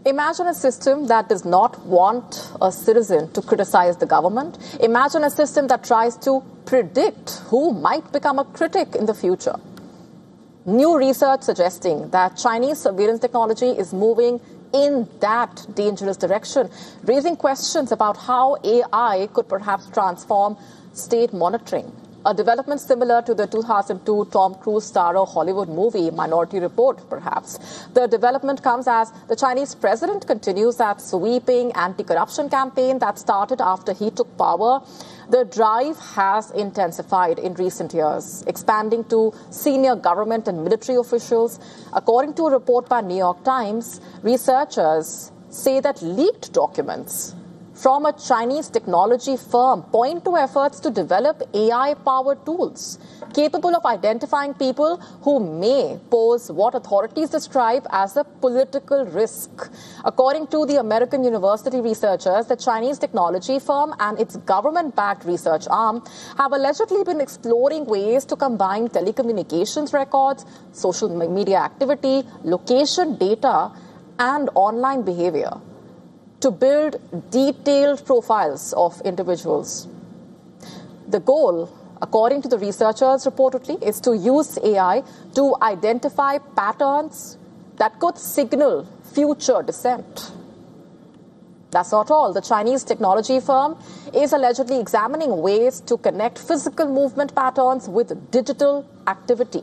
Imagine a system that does not want a citizen to criticize the government. Imagine a system that tries to predict who might become a critic in the future. New research suggesting that Chinese surveillance technology is moving in that dangerous direction, raising questions about how AI could perhaps transform state monitoring. A development similar to the 2002 Tom Cruise starrer Hollywood movie Minority Report, perhaps. The development comes as the Chinese president continues that sweeping anti-corruption campaign that started after he took power. The drive has intensified in recent years, expanding to senior government and military officials. According to a report by New York Times, researchers say that leaked documents from a Chinese technology firm point to efforts to develop AI-powered tools capable of identifying people who may pose what authorities describe as a political risk. According to the American university researchers, the Chinese technology firm and its government-backed research arm have allegedly been exploring ways to combine telecommunications records, social media activity, location data, and online behavior to build detailed profiles of individuals. The goal, according to the researchers reportedly, is to use AI to identify patterns that could signal future dissent. That's not all. The Chinese technology firm is allegedly examining ways to connect physical movement patterns with digital activity,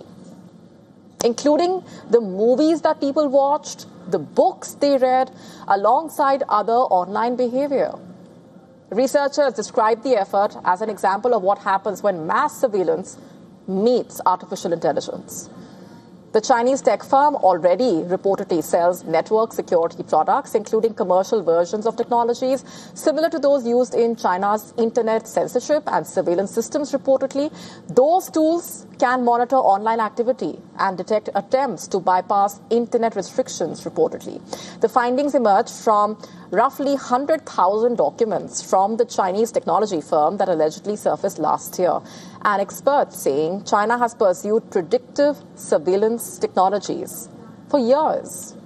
including the movies that people watched, the books they read, alongside other online behavior. Researchers describe the effort as an example of what happens when mass surveillance meets artificial intelligence. The Chinese tech firm already reportedly sells network security products, including commercial versions of technologies similar to those used in China's internet censorship and surveillance systems, reportedly. Those tools can monitor online activity and detect attempts to bypass internet restrictions, reportedly. The findings emerged from roughly 100,000 documents from the Chinese technology firm that allegedly surfaced last year. And experts saying China has pursued predictive surveillance technologies for years.